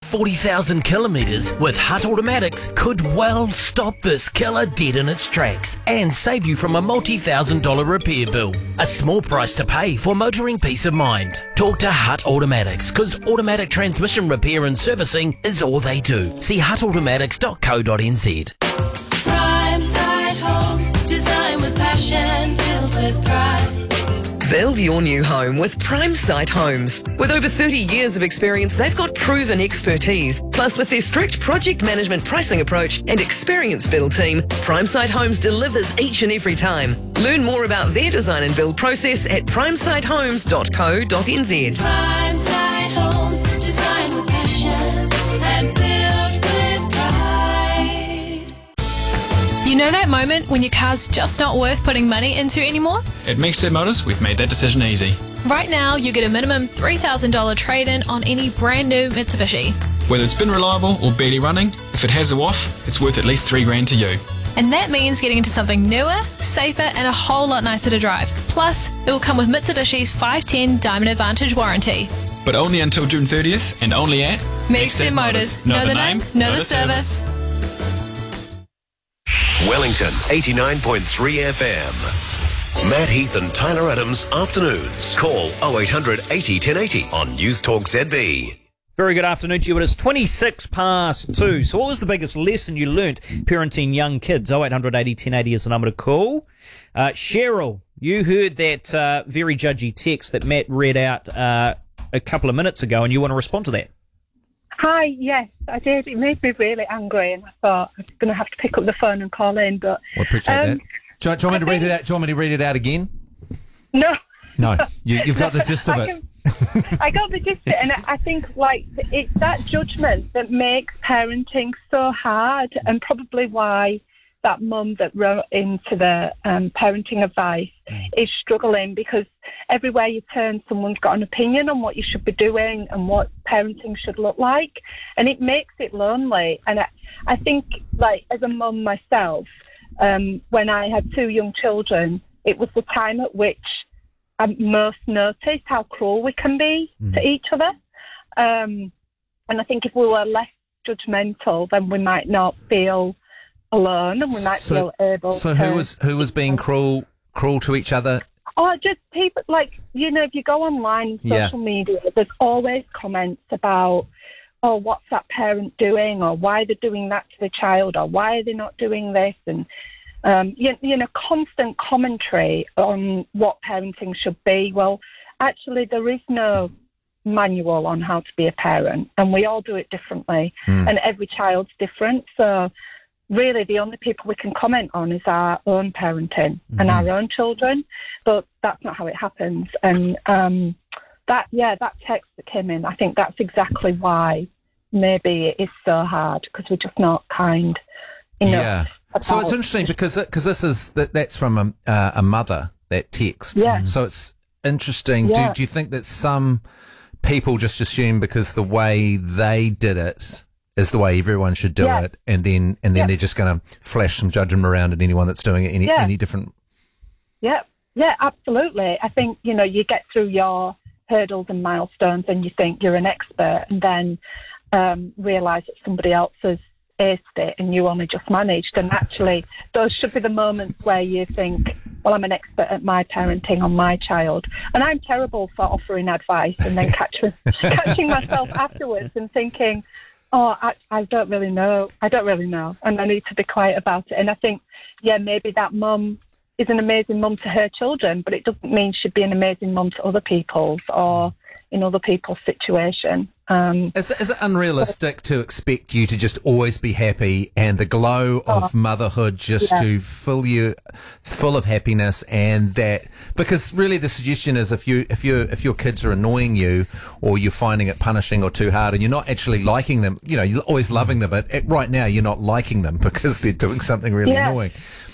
40,000 kilometres with Hutt Automatics could well stop this killer dead in its tracks and save you from a multi-$1,000 repair bill. A small price to pay for motoring peace of mind. Talk to Hutt Automatics, because automatic transmission repair and servicing is all they do. See huttautomatics.co.nz. Prime Side Homes, design with passion, built with pride. Build your new home with Prime Site Homes. With over 30 years of experience, they've got proven expertise. Plus, with their strict project management pricing approach and experienced build team, Prime Site Homes delivers each and every time. Learn more about their design and build process at primesitehomes.co.nz. Prime Side Homes, design with passion and built with pride. You know that moment when your car's just not worth putting money into anymore? At Mexted Motors, we've made that decision easy. Right now, you get a minimum $3,000 trade-in on any brand new Mitsubishi. Whether it's been reliable or barely running, if it has a waff, it's worth at least $3,000 to you. And that means getting into something newer, safer, and a whole lot nicer to drive. Plus, it will come with Mitsubishi's 510 Diamond Advantage warranty. But only until June 30th and only at Mexted Motors. Know the name, know the service. Wellington 89.3 FM. Matt Heath and Tyler Adams afternoons. Call 0800 80 1080 on News Talk ZB. Very good afternoon to you. It is 26 past 2. So what was the biggest lesson you learnt parenting young kids? 0800 80 1080 is the number to call. Cheryl, you heard that very judgy text that Matt read out a couple of minutes ago, and you want to respond to that? Hi, yes, I did. It made me really angry, and I thought I was going to have to pick up the phone and call in. But I appreciate that. Do you want me to read it out? Do you want me to read it out again? No. No, you've got the gist of it. I got the gist of it, and I think it's that judgment that makes parenting so hard, and probably why that mum that wrote into the parenting advice is struggling, because everywhere you turn, someone's got an opinion on what you should be doing and what parenting should look like, and it makes it lonely. And I think, as a mum myself, when I had two young children, it was the time at which I most noticed how cruel we can be to each other. And I think if we were less judgmental, then we might not feel alone, and we might feel able to... So who was being cruel to each other? Oh, just people, if you go online, social media, there's always comments about, oh, what's that parent doing, or why they're doing that to the child, or why are they not doing this, and constant commentary on what parenting should be. Well, actually, there is no manual on how to be a parent, and we all do it differently, and every child's different. So really, the only people we can comment on is our own parenting and our own children, but that's not how it happens. And that text that came in, I think that's exactly why maybe it is so hard, because we're just not kind enough. Yeah. So it's interesting because that's from a mother, that text. Yeah. So it's interesting. Yeah. Do you think that some people just assume because the way they did it is the way everyone should do it, and then they're just going to flash some judgment around at anyone that's doing it any different? Yeah, absolutely. I think, you get through your hurdles and milestones and you think you're an expert, and then realise that somebody else has aced it and you only just managed. And actually, those should be the moments where you think, well, I'm an expert at my parenting on my child. And I'm terrible for offering advice and then catching myself afterwards and thinking, oh, I don't really know. And I need to be quiet about it. And I think, maybe that mum is an amazing mum to her children, but it doesn't mean she'd be an amazing mum to other people's or in other people's situation. Is it unrealistic to expect you to just always be happy and the glow of motherhood just to fill you full of happiness, and that, because really the suggestion is if your kids are annoying you, or you're finding it punishing or too hard, and you're not actually liking them, you're always loving them, but right now you're not liking them because they're doing something really annoying.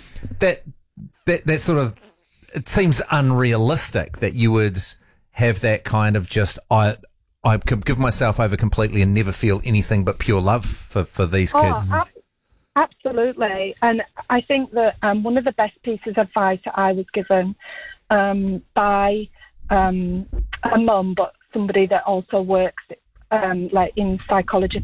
That sort of, it seems unrealistic that you would have that kind of just, I could give myself over completely and never feel anything but pure love for these kids. Absolutely. And I think that one of the best pieces of advice that I was given by a mum, but somebody that also works in psychology